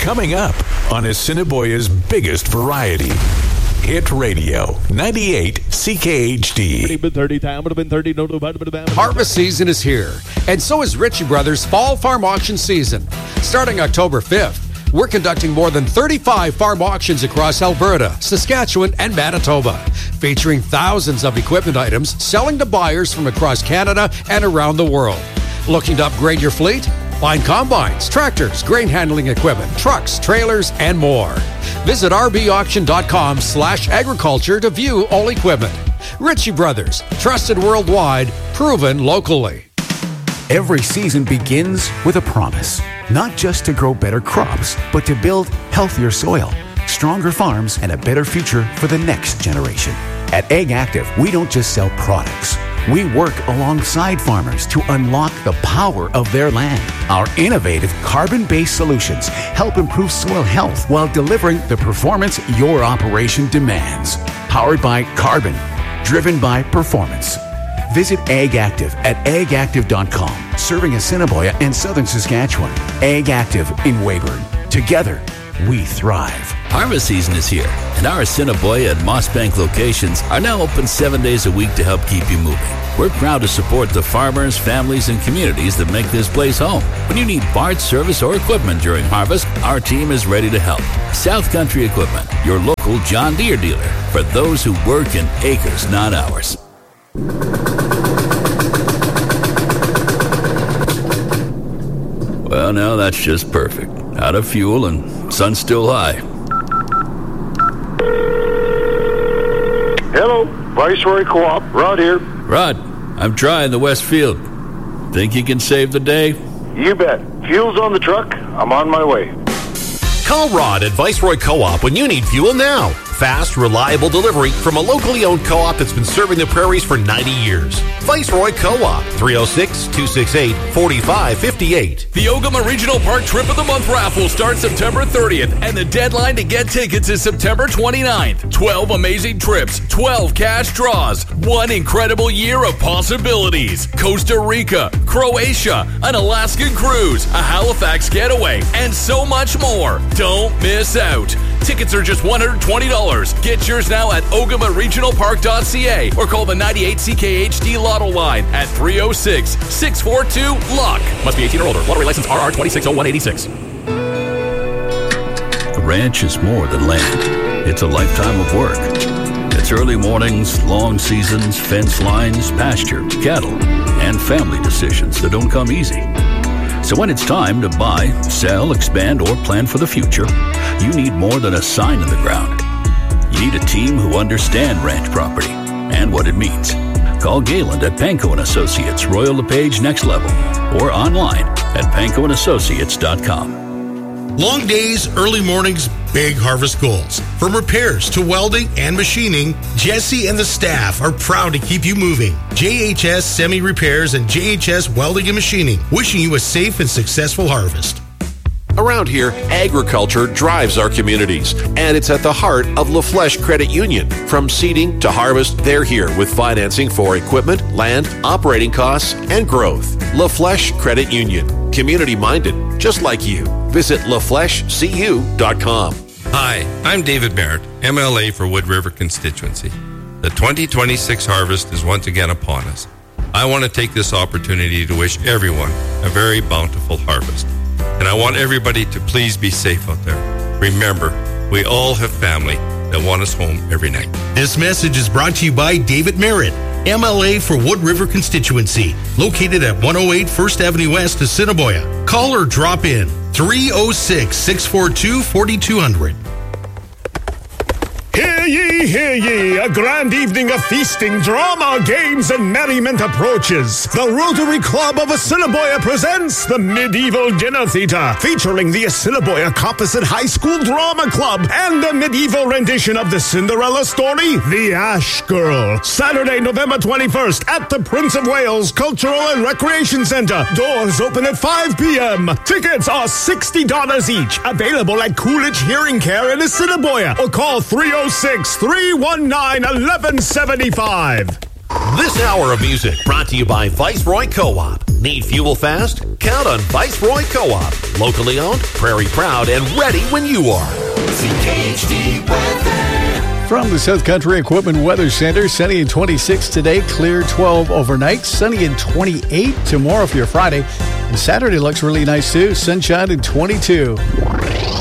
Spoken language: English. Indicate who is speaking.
Speaker 1: Coming up on Assiniboia's biggest variety. Hit Radio, 98 CKHD.
Speaker 2: Harvest season is here, and so is Ritchie Brothers' Fall Farm Auction season. Starting October 5th, we're conducting more than 35 farm auctions across Alberta, Saskatchewan, and Manitoba, featuring thousands of equipment items selling to buyers from across Canada and around the world. Looking to upgrade your fleet? Find combines, tractors, grain handling equipment, trucks, trailers, and more. Visit rbauction.com/agriculture to view all equipment. Ritchie Brothers, trusted worldwide, proven locally.
Speaker 3: Every season begins with a promise, not just to grow better crops, but to build healthier soil, stronger farms, and a better future for the next generation. At Ag Active, we don't just sell products. We work alongside farmers to unlock the power of their land. Our innovative carbon-based solutions help improve soil health while delivering the performance your operation demands. Powered by carbon, driven by performance. Visit Ag Active at agactive.com, serving Assiniboia and southern Saskatchewan. Ag Active in Weyburn. Together, we thrive.
Speaker 4: Harvest season is here, and our Assiniboia and Mossbank locations are now open 7 days a week to help keep you moving. We're proud to support the farmers, families, and communities that make this place home. When you need parts, service, or equipment during harvest, our team is ready to help. South Country Equipment, your local John Deere dealer, for those who work in acres, not hours. Well, now that's just perfect. Out of fuel and sun's still high.
Speaker 5: Hello, Viceroy Co-op, Rod here.
Speaker 4: Rod, I'm trying the West Field. Think you can save the day?
Speaker 5: You bet. Fuel's on the truck. I'm on my way.
Speaker 6: Call Rod at Viceroy Co-op when you need fuel now. Fast, reliable delivery from a locally owned co-op that's been serving the prairies for 90 years. Viceroy Co-op, 306-268-4558.
Speaker 7: The Ogama Regional Park Trip of the Month raffle starts September 30th, and the deadline to get tickets is September 29th. 12 amazing trips, 12 cash draws, one incredible year of possibilities. Costa Rica, Croatia, an Alaskan cruise, a Halifax getaway, and so much more. Don't miss out. Tickets are just $120. Get yours now at ogamaregionalpark.ca or call the 98 CKHD Lotto line at 306-642-LUCK. Must be 18 or older. Lottery license RR 260186.
Speaker 4: A ranch is more than land. It's a lifetime of work. It's early mornings, long seasons, fence lines, pasture, cattle, and family decisions that don't come easy. So when it's time to buy, sell, expand, or plan for the future, you need more than a sign in the ground. You need a team who understand ranch property and what it means. Call Gayland at Panko & Associates, Royal LePage Next Level, or online at pankoandassociates.com.
Speaker 8: Long days, early mornings, big harvest goals. From repairs to welding and machining, Jesse and the staff are proud to keep you moving. JHS Semi Repairs and JHS Welding and Machining, wishing you a safe and successful harvest.
Speaker 6: Around here, agriculture drives our communities, and it's at the heart of La Flèche Credit Union. From seeding to harvest, they're here with financing for equipment, land, operating costs, and growth. La Flèche Credit Union. Community-minded, just like you. Visit laflèchecu.com.
Speaker 9: Hi, I'm David Merritt, MLA for Wood River constituency. The 2026 harvest is once again upon us. I want to take this opportunity to wish everyone a very bountiful harvest. And I want everybody to please be safe out there. Remember, we all have family that want us home every night.
Speaker 8: This message is brought to you by David Merritt, MLA for Wood River constituency, located at 108 First Avenue West, Assiniboia. Call or drop in 306-642-4200.
Speaker 10: Hear ye, a grand evening of feasting, drama, games, and merriment approaches. The Rotary Club of Assiniboia presents the Medieval Dinner Theater, featuring the Assiniboia Coppice High School Drama Club and the medieval rendition of the Cinderella story, The Ash Girl. Saturday, November 21st at the Prince of Wales Cultural and Recreation Center. Doors open at 5 p.m. Tickets are $60 each. Available at Coolidge Hearing Care in Assiniboia or call 306-319-1175.
Speaker 6: This hour of music brought to you by Viceroy Co-op. Need fuel fast? Count on Viceroy Co-op. Locally owned, prairie proud, and ready when you are.
Speaker 11: CKHD weather.
Speaker 12: From the South Country Equipment Weather Center, sunny and 26 today, clear 12 overnight, sunny and 28 tomorrow for your Friday. And Saturday looks really nice too, sunshine and 22.